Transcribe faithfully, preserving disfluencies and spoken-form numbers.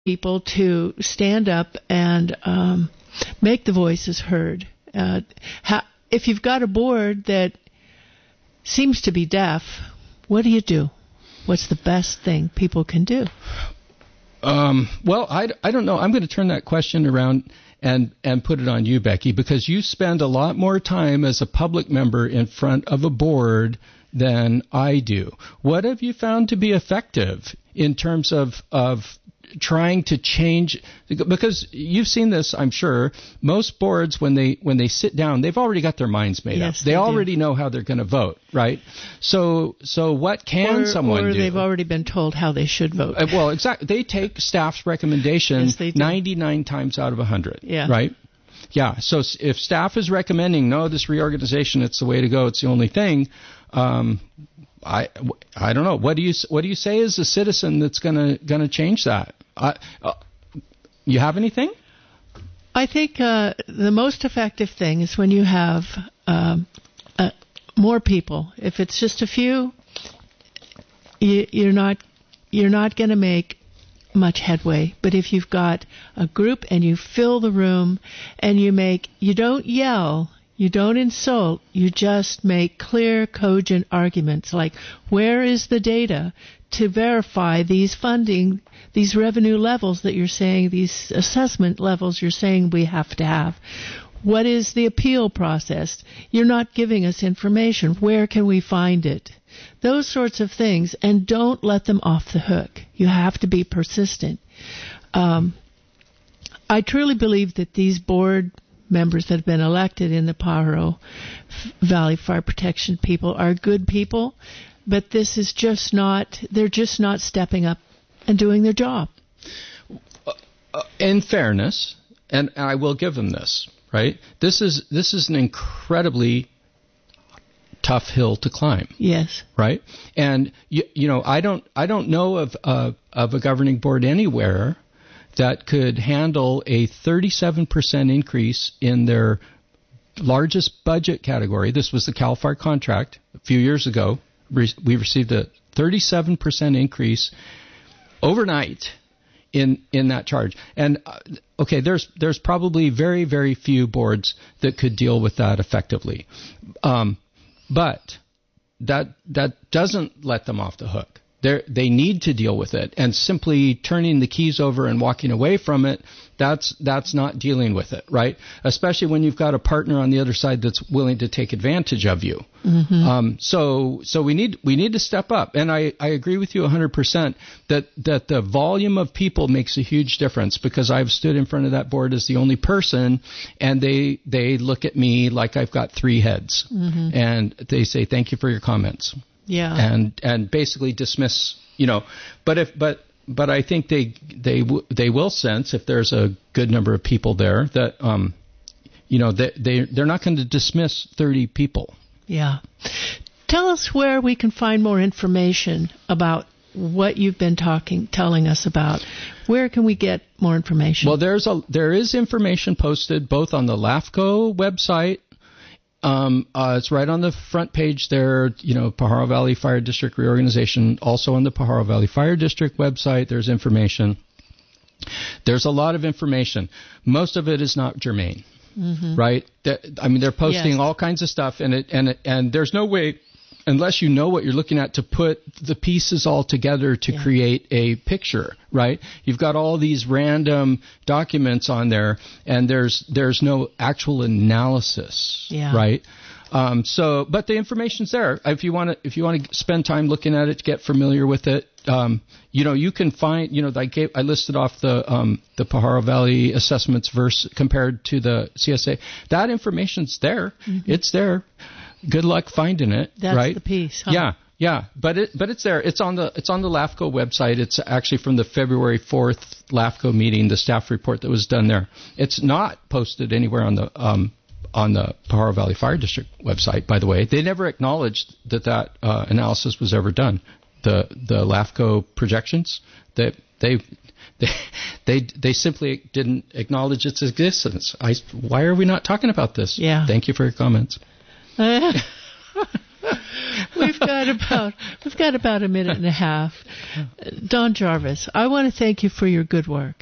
people to stand up and um, make the voices heard. Uh, how, if you've got a board that seems to be deaf, what do you do? What's the best thing people can do? Um, well, I, I don't know. I'm going to turn that question around and, and put it on you, Becky, because you spend a lot more time as a public member in front of a board than I do. What have you found to be effective in terms of, of trying to change? Because you've seen this, I'm sure. Most boards, when they when they sit down, they've already got their minds made yes, up. They, they already do. know how they're going to vote, right? So so what can or, someone or do? Or they've already been told how they should vote. Uh, well, exactly. They take staff's recommendation yes, they do. ninety-nine times out of one hundred, yeah. right? Yeah, so if staff is recommending, no, this reorganization, it's the way to go, it's the only thing, um, I, I don't know. What do you what do you say as a citizen that's gonna gonna change that? Uh, uh, you have anything? I think uh, the most effective thing is when you have um, uh, more people. If it's just a few, you, you're not you're not going to make much headway. But if you've got a group and you fill the room and you make you don't yell. You don't insult, you just make clear, cogent arguments like, where is the data to verify these funding, these revenue levels that you're saying, these assessment levels you're saying we have to have? What is the appeal process? You're not giving us information. Where can we find it? Those sorts of things, and don't let them off the hook. You have to be persistent. Um, I truly believe that these board members that have been elected in the Pajaro Valley Fire Protection people are good people, but this is just not, they're just not stepping up and doing their job. Uh, in fairness, and I will give them this, right? This is this is an incredibly tough hill to climb. Yes. Right? And you, you know, I don't I don't know of uh, of a governing board anywhere that could handle a thirty-seven percent increase in their largest budget category. This was the CAL FIRE contract a few years ago. We received a thirty-seven percent increase overnight in in that charge. And uh, okay, there's there's probably very, very few boards that could deal with that effectively. Um, but that that doesn't let them off the hook. They're, they need to deal with it, and simply turning the keys over and walking away from it, that's that's not dealing with it, right? Especially when you've got a partner on the other side that's willing to take advantage of you. Mm-hmm. Um, so so we need we need to step up, and I, I agree with you one hundred percent that that the volume of people makes a huge difference, because I've stood in front of that board as the only person, and they they look at me like I've got three heads, mm-hmm. and they say thank you for your comments. Yeah. And and basically dismiss, you know, but if but but I think they they w- they will sense, if there's a good number of people there, that um you know they they they're not going to dismiss thirty people. Yeah. Tell us where we can find more information about what you've been talking telling us about. Where can we get more information? Well, there's a there is information posted both on the LAFCO website. Um, uh, it's right on the front page there, you know, Pajaro Valley Fire District Reorganization. Also on the Pajaro Valley Fire District website, there's information. There's a lot of information. Most of it is not germane, mm-hmm. right? I mean, they're posting yes. all kinds of stuff, and it and it, and there's no way, unless you know what you're looking at, to put the pieces all together to yeah. create a picture, right? You've got all these random documents on there, and there's there's no actual analysis, yeah. right? Um, so, but the information's there. If you want to, if you want to spend time looking at it, to get familiar with it, um, you know, you can find, you know, I gave, I listed off the um, the Pajaro Valley assessments versus compared to the C S A. That information's there. Mm-hmm. It's there. Good luck finding it. That's right? the piece. Huh? Yeah, yeah, but it but it's there. It's on the it's on the LAFCO website. It's actually from the February fourth LAFCO meeting, the staff report that was done there. It's not posted anywhere on the um, on the Pajaro Valley Fire District website. By the way, they never acknowledged that that uh, analysis was ever done. The the LAFCO projections that they. They, they they simply didn't acknowledge its existence. I, why are we not talking about this? Yeah. Thank you for your comments. well, we've got about we've got about a minute and a half. Don Jarvis, I want to thank you for your good work.